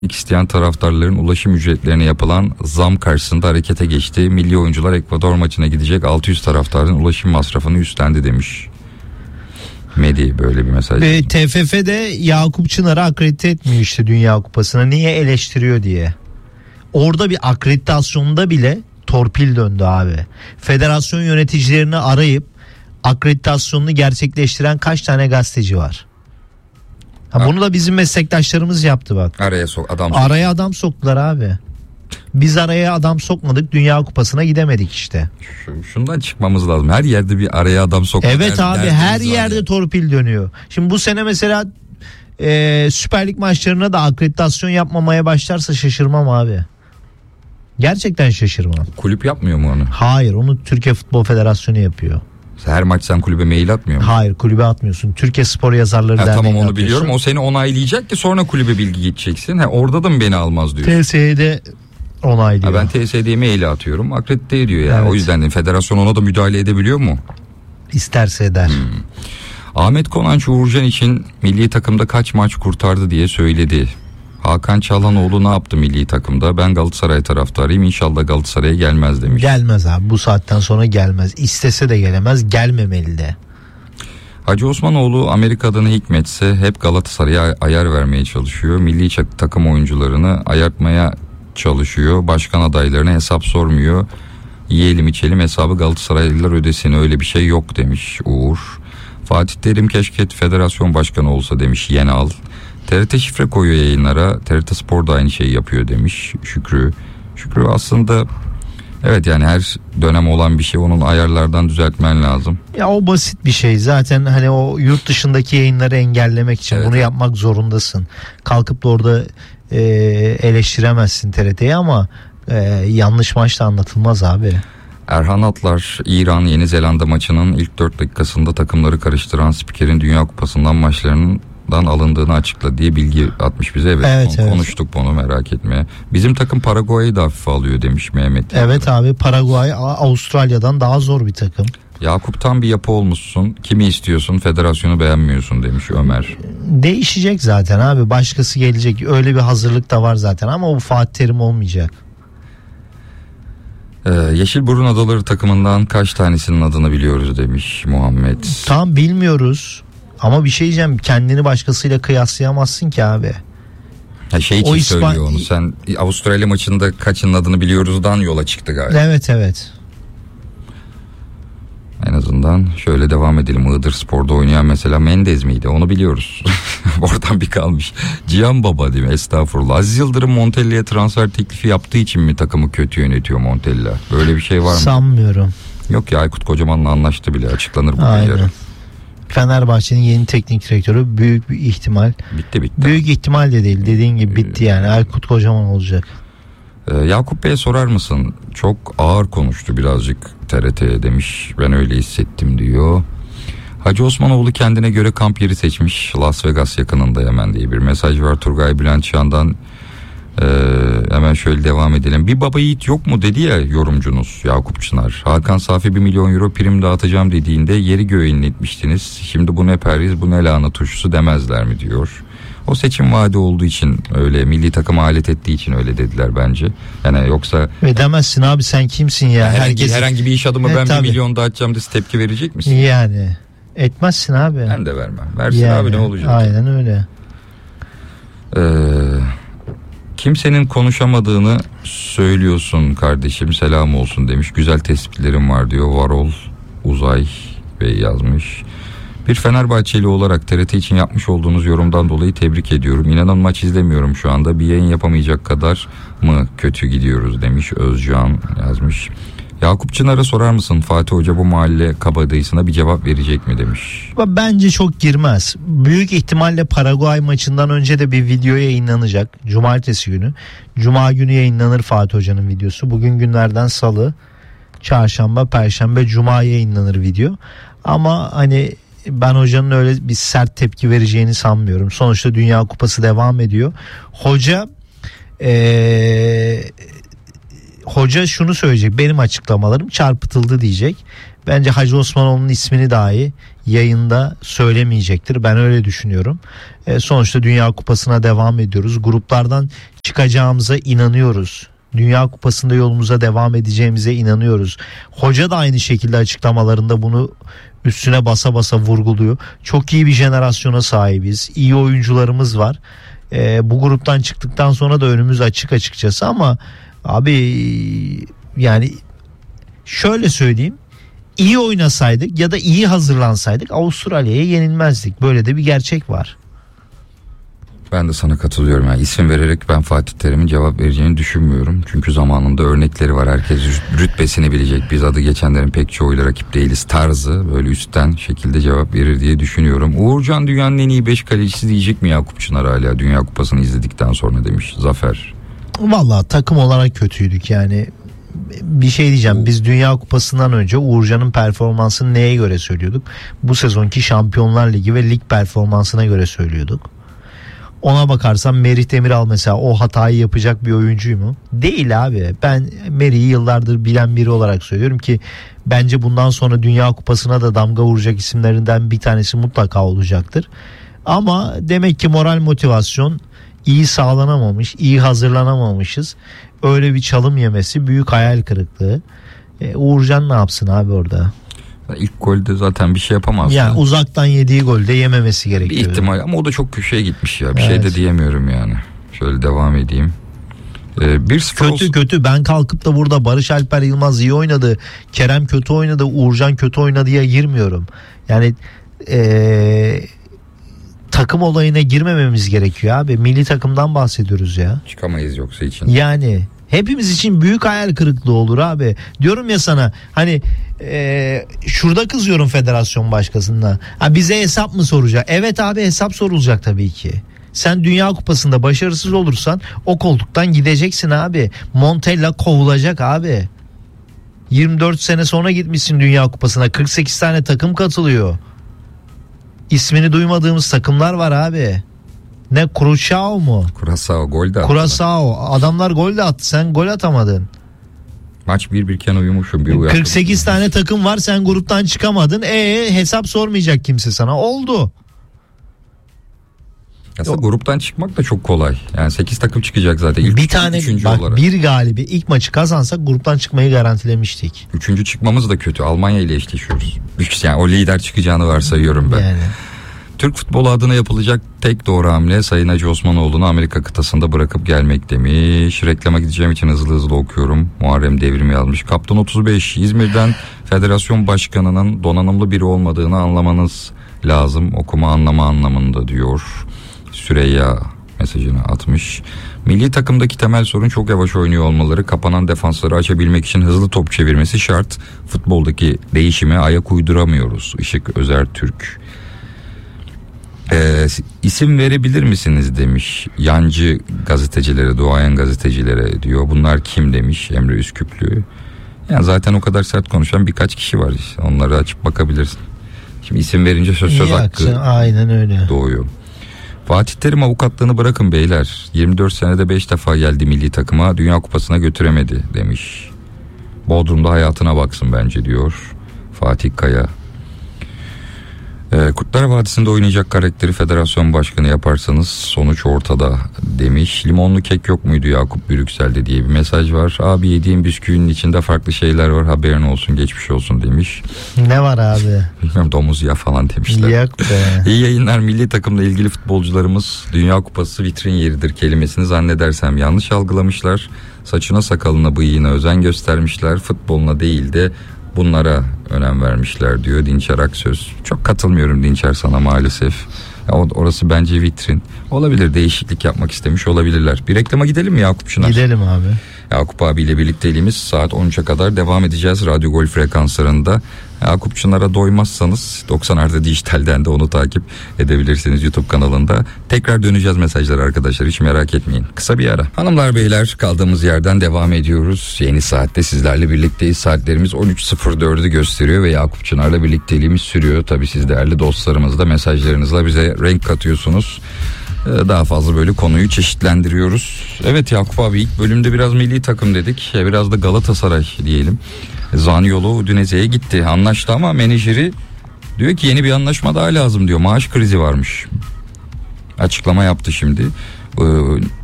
isteyen taraftarların ulaşım ücretlerine yapılan zam karşısında harekete geçti. Milli oyuncular Ekvador maçına gidecek 600 taraftarın ulaşım masrafını üstlendi demiş. Medya böyle bir mesaj. TFF de Yakup Çınar'ı akredite etmiyor işte Dünya Kupası'na. Niye eleştiriyor diye. Orada bir akreditasyonda bile torpil döndü abi. Federasyon yöneticilerini arayıp akreditasyonunu gerçekleştiren kaç tane gazeteci var? Bunu da bizim meslektaşlarımız yaptı bak. Araya adam soktular abi. Biz araya adam sokmadık, Dünya Kupası'na gidemedik işte. Şundan çıkmamız lazım. Her yerde bir araya adam sokmak. Evet abi, her yerde torpil dönüyor. Şimdi bu sene mesela Süper Lig maçlarına da akreditasyon yapmamaya başlarsa şaşırmam abi. Gerçekten şaşırmam. Kulüp yapmıyor mu onu? Hayır, onu Türkiye Futbol Federasyonu yapıyor. Her maç sen kulübe mail atmıyor musun? Hayır, kulübe atmıyorsun. Türkiye Spor Yazarları Derneği'ne tamam, onu atıyorsun. biliyorum. O seni onaylayacak ki sonra kulübe bilgi geçeceksin. Orada da mı beni almaz diyorsun? TSE'de onaylıyor. Ben TSE'ye mail atıyorum. Akredite ediyor ya. Evet. O yüzden de federasyon ona da müdahale edebiliyor mu? İsterse eder. Ahmet Konanç Uğurcan için milli takımda kaç maç kurtardı diye söyledi. Hakan Çalhanoğlu ne yaptı milli takımda? Ben Galatasaray taraftarıyım. İnşallah Galatasaray'a gelmez demiş. Gelmez abi, bu saatten sonra gelmez. İstese de gelemez, gelmemeli de. Hacı Osmanoğlu Amerika'dan hikmetse hep Galatasaray'a ayar vermeye çalışıyor. Milli takım oyuncularını ayartmaya çalışıyor. Başkan adaylarına hesap sormuyor. Yiyelim içelim hesabı Galatasaraylılar ödesin, öyle bir şey yok demiş Uğur. Fatih Terim keşke federasyon başkanı olsa demiş Yenal. TRT şifre koyuyor yayınlara. TRT Spor da aynı şeyi yapıyor demiş Şükrü. Şükrü aslında evet, yani her dönem olan bir şey, onun ayarlardan düzeltmen lazım. Ya o basit bir şey zaten, hani o yurt dışındaki yayınları engellemek için bunu yapmak zorundasın. Kalkıp da orada eleştiremezsin TRT'yi ama yanlış maçta anlatılmaz abi. Erhan Atlar İran Yeni Zelanda maçının ilk 4 dakikasında takımları karıştıran spikerin Dünya Kupası'ndan maçlarından alındığını açıkladı diye bilgi atmış bize. Evet. Konuştuk bunu, merak etme. Bizim takım Paraguay'ı da hafife alıyor demiş Mehmet. Evet abi, Paraguay Avustralya'dan daha zor bir takım. Yakup tam bir yapı olmuşsun. Kimi istiyorsun? Federasyonu beğenmiyorsun demiş Ömer. Değişecek zaten abi. Başkası gelecek. Öyle bir hazırlık da var zaten ama o Fatih Terim olmayacak. Yeşilburun Adaları takımından kaç tanesinin adını biliyoruz demiş Muhammed. Tam bilmiyoruz. Ama bir şey diyeceğim, kendini başkasıyla kıyaslayamazsın ki abi. Için söylüyor onu. Sen Avustralya maçında kaçının adını biliyoruzdan yola çıktı galiba. Evet. En azından şöyle devam edelim. Iğdır Spor'da oynayan mesela Mendez miydi? Onu biliyoruz. Oradan bir kalmış. Cihan Baba değil mi? Estağfurullah. Aziz Yıldırım Montella'ya transfer teklifi yaptığı için mi takımı kötü yönetiyor Montella? Böyle bir şey var mı? Sanmıyorum. Yok ya, Aykut Kocaman'la anlaştı bile. Açıklanır bu yarın. Fenerbahçe'nin yeni teknik direktörü büyük bir ihtimal. Bitti. Büyük ihtimal de değil, dediğin gibi bitti yani. Aykut Kocaman olacak. Yakup Bey'e sorar mısın? Çok ağır konuştu birazcık TRT'ye demiş. Ben öyle hissettim diyor. Hacı Osmanoğlu kendine göre kamp yeri seçmiş. Las Vegas yakınında hemen diye bir mesaj var Turgay Bülent Çağan'dan. Hemen şöyle devam edelim. Bir baba yiğit yok mu dedi ya yorumcunuz Yakup Çınar. Hakan Safi 1 milyon euro prim dağıtacağım dediğinde yeri göğe inletmiştiniz. Şimdi bu ne perhiz, bu ne lahana turşusu demezler mi diyor. O seçim vaadi olduğu için öyle, milli takıma alet ettiği için öyle dediler bence. Yani yoksa... Demezsin abi, sen kimsin ya? Herhangi bir iş adamı ben 1 milyon dağıtacağım dese tepki verecek misin? Yani etmezsin abi. Ben de vermem. Versin yani, abi ne olacak? Aynen öyle. Kimsenin konuşamadığını söylüyorsun kardeşim, selam olsun demiş. Güzel tespitlerim var diyor Varol Uzay Bey yazmış. Bir Fenerbahçeli olarak TRT için yapmış olduğunuz yorumdan dolayı tebrik ediyorum. İnanın maç izlemiyorum şu anda. Bir yayın yapamayacak kadar mı kötü gidiyoruz demiş Özcan yazmış. Yakup Çınar'a sorar mısın Fatih Hoca bu mahalle kabadayısına bir cevap verecek mi demiş. Bence çok girmez. Büyük ihtimalle Paraguay maçından önce de bir video yayınlanacak. Cumartesi günü. Cuma günü yayınlanır Fatih Hoca'nın videosu. Bugün günlerden salı, çarşamba, perşembe, cuma yayınlanır video. Ama hani ben hocanın öyle bir sert tepki vereceğini sanmıyorum. Sonuçta Dünya Kupası devam ediyor. Hoca hoca şunu söyleyecek, benim açıklamalarım çarpıtıldı diyecek. Bence Hacı Osmanoğlu'nun ismini dahi yayında söylemeyecektir. Ben öyle düşünüyorum. Sonuçta Dünya Kupası'na devam ediyoruz. Gruplardan çıkacağımıza inanıyoruz. Dünya Kupası'nda yolumuza devam edeceğimize inanıyoruz. Hoca da aynı şekilde açıklamalarında bunu üstüne basa basa vurguluyor. Çok iyi bir jenerasyona sahibiz. İyi oyuncularımız var. Bu gruptan çıktıktan sonra da önümüz açık açıkçası ama abi yani şöyle söyleyeyim. İyi oynasaydık ya da iyi hazırlansaydık Avustralya'ya yenilmezdik. Böyle de bir gerçek var. Ben de sana katılıyorum. Yani isim vererek ben Fatih Terim'in cevap vereceğini düşünmüyorum. Çünkü zamanında örnekleri var. Herkes rütbesini bilecek. Biz adı geçenlerin pek çoğuyla rakip değiliz tarzı böyle üstten şekilde cevap verir diye düşünüyorum. Uğurcan dünyanın en iyi 5 kalecisi diyecek mi Yakup Çınar hala Dünya Kupası'nı izledikten sonra demiş Zafer. Vallahi takım olarak kötüydük yani. Bir şey diyeceğim, biz Dünya Kupası'ndan önce Uğurcan'ın performansını neye göre söylüyorduk? Bu sezonki Şampiyonlar Ligi ve lig performansına göre söylüyorduk. Ona bakarsan Merih Demiral mesela o hatayı yapacak bir oyuncu mu? Değil abi. Ben Merih'i yıllardır bilen biri olarak söylüyorum ki bence bundan sonra Dünya Kupası'na da damga vuracak isimlerinden bir tanesi mutlaka olacaktır. Ama demek ki moral motivasyon iyi sağlanamamış, iyi hazırlanamamışız. Öyle bir çalım yemesi büyük hayal kırıklığı. Uğurcan ne yapsın abi orada? İlk golde zaten bir şey yapamaz. Yani uzaktan yediği golde yememesi gerekiyor. Bir ihtimal ama o da çok köşeye gitmiş ya. Bir şey de diyemiyorum yani. Şöyle devam edeyim. 1-0 kötü. Ben kalkıp da burada Barış Alper Yılmaz iyi oynadı, Kerem kötü oynadı, Uğurcan kötü oynadıya girmiyorum. Yani takım olayına girmememiz gerekiyor abi. Milli takımdan bahsediyoruz ya. Çıkamayız yoksa için. Yani hepimiz için büyük hayal kırıklığı olur abi. Diyorum ya sana hani şurada kızıyorum federasyon başkasına. Ha, bize hesap mı soracak? Evet abi, hesap sorulacak tabii ki. Sen Dünya Kupası'nda başarısız olursan o koltuktan gideceksin abi. Montella kovulacak abi. 24 sene sonra gitmişsin Dünya Kupası'na. 48 tane takım katılıyor. İsmini duymadığımız takımlar var abi. Ne Curaçao mu? Curaçao gol de attı. Curaçao. Adamlar gol de attı. Sen gol atamadın. Maç 1-1 iken uyumuşum. 48 tane takım var, sen gruptan çıkamadın. Hesap sormayacak kimse sana. Oldu. Aslında gruptan çıkmak da çok kolay. Yani 8 takım çıkacak zaten. İlk bir tane bak olarak. Bir galibi ilk maçı kazansak gruptan çıkmayı garantilemiştik. 3. çıkmamız da kötü. Almanya ile eşleşiyoruz. Yani o lider çıkacağını varsayıyorum ben. Yani. Türk futbolu adına yapılacak tek doğru hamle Sayın Hacı Osmanoğlu'nu Amerika kıtasında bırakıp gelmek demiş. Reklama gideceğim için hızlı okuyorum. Muharrem Devrim yazmış. Kaptan 35 İzmir'den federasyon başkanının donanımlı biri olmadığını anlamanız lazım. Okuma anlama anlamında diyor. Süreyya mesajını atmış. Milli takımdaki temel sorun çok yavaş oynuyor olmaları. Kapanan defansları açabilmek için hızlı top çevirmesi şart. Futboldaki değişime ayak uyduramıyoruz. Işık Özertürk. İsim verebilir misiniz demiş. Yancı gazetecilere, duayen gazetecilere diyor. Bunlar kim demiş Emre Üsküplü. Yani zaten o kadar sert konuşan birkaç kişi var. Onları açıp bakabilirsin. Şimdi isim verince söz hakkı aynen öyle doğuyor. Fatih Terim avukatlığını bırakın beyler. 24 senede 5 defa geldi milli takıma. Dünya Kupası'na götüremedi demiş. Bodrum'da hayatına baksın bence diyor Fatih Kaya. Kurtlar Vadisi'nde oynayacak karakteri federasyon başkanı yaparsanız sonuç ortada demiş. Limonlu kek yok muydu Yakup Brüksel'de diye bir mesaj var. Abi yediğim bisküvinin içinde farklı şeyler var, haberin olsun, geçmiş olsun demiş. Ne var abi? Bilmiyorum, domuz ya falan demişler. Yok be. İyi yayınlar. Milli takımla ilgili futbolcularımız Dünya Kupası vitrin yeridir kelimesini zannedersem yanlış algılamışlar. Saçına sakalına bıyığına özen göstermişler. Futboluna değil de bunlara önem vermişler diyor Dinçer Aksöz. Çok katılmıyorum Dinçer sana maalesef. Ya orası bence vitrin. Olabilir, değişiklik yapmak istemiş olabilirler. Bir reklama gidelim mi Yakup Çınar? Gidelim abi. Yakup abiyle birlikteliğimiz saat 13'e kadar devam edeceğiz Radyo Gol frekanslarında. Yakup Çınar'a doymazsanız 90 Artı Dijital'den de onu takip edebilirsiniz YouTube kanalında. Tekrar döneceğiz mesajlara arkadaşlar, hiç merak etmeyin. Kısa bir ara. Hanımlar beyler, kaldığımız yerden devam ediyoruz. Yeni saatte sizlerle birlikteyiz. Saatlerimiz 13.04'ü gösteriyor ve Yakup Çınar'la birlikteliğimiz sürüyor. Tabii siz değerli dostlarımız da mesajlarınızla bize renk katıyorsunuz. Daha fazla böyle konuyu çeşitlendiriyoruz. Evet Yakup abi, ilk bölümde biraz milli takım dedik. Biraz da Galatasaray diyelim. Zaniolo Udinese'ye gitti. Anlaştı ama menajeri diyor ki yeni bir anlaşma daha lazım diyor. Maaş krizi varmış. Açıklama yaptı şimdi.